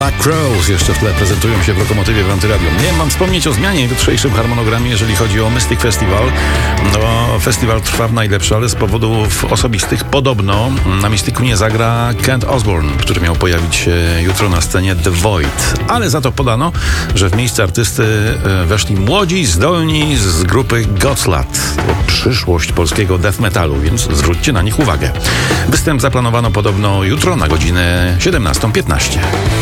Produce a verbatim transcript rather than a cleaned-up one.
Black Crowes jeszcze w tle prezentują się w Lokomotywie w Antyradiu. Nie mam wspomnieć o zmianie w jutrzejszym harmonogramie, jeżeli chodzi o Mystic Festival. No, festiwal trwa w najlepsze, ale z powodów osobistych podobno na Mysticu nie zagra Kent Osborne, który miał pojawić się jutro na scenie The Void. Ale za to podano, że w miejsce artysty weszli młodzi, zdolni z grupy Godslat. To przyszłość polskiego death metalu, więc zwróćcie na nich uwagę. Występ zaplanowano podobno jutro na godzinę siedemnastą piętnaście.